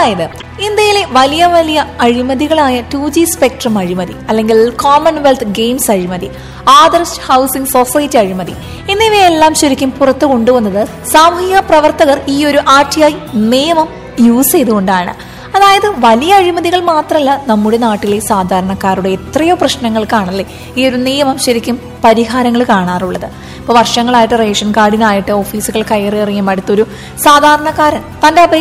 അതായത് ഇന്ത്യയിലെ വലിയ വലിയ അഴിമതികളായ 2G സ്പെക്ട്രം അഴിമതി, അല്ലെങ്കിൽ കോമൺവെൽത്ത് ഗെയിംസ് അഴിമതി, ആദർശ് ഹൗസിംഗ് സൊസൈറ്റി അഴിമതി എന്നിവയെല്ലാം ശരിക്കും പുറത്തു കൊണ്ടുവന്നത് സാമൂഹിക പ്രവർത്തകർ ഈ ഒരു RTI നിയമം യൂസ് ചെയ്തുകൊണ്ടാണ്. അതായത് വലിയ അഴിമതികൾ മാത്രമല്ല, നമ്മുടെ നാട്ടിലെ സാധാരണക്കാരുടെ എത്രയോ പ്രശ്നങ്ങൾക്കാണല്ലേ ഈ ഒരു നിയമം ശരിക്കും പരിഹാരങ്ങൾ കാണാറുള്ളത്. ഇപ്പൊ വർഷങ്ങളായിട്ട് റേഷൻ കാർഡിനായിട്ട് ഓഫീസുകൾ കയറി ഇറങ്ങിയും അടുത്തൊരു സാധാരണക്കാരൻ തന്റെ